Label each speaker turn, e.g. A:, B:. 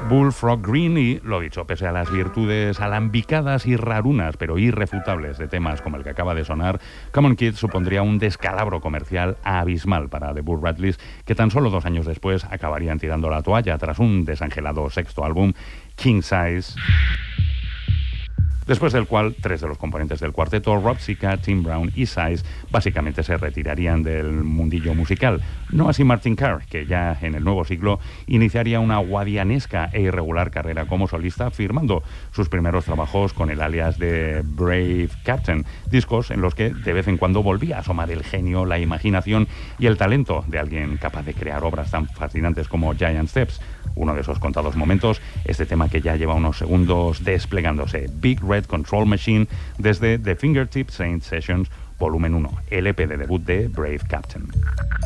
A: Bullfrog Green y, lo dicho, pese a las virtudes alambicadas y rarunas, pero irrefutables de temas como el que acaba de sonar, Come On Kids supondría un descalabro comercial abismal para The Burr Radleys, que tan solo 2 años después acabarían tirando la toalla tras un desangelado sexto álbum, King Size, después del cual 3 de los componentes del cuarteto, Rob Sica, Tim Brown y Size, básicamente se retirarían del mundillo musical. No así Martin Carr, que ya en el nuevo siglo iniciaría una guadianesca e irregular carrera como solista, firmando sus primeros trabajos con el alias de Brave Captain, discos en los que de vez en cuando volvía a asomar el genio, la imaginación y el talento de alguien capaz de crear obras tan fascinantes como Giant Steps. Uno de esos contados momentos, este tema que ya lleva unos segundos desplegándose, Big Red Control Machine, desde The Fingertip Saint Sessions, volumen 1, el EP de debut de Brave Captain.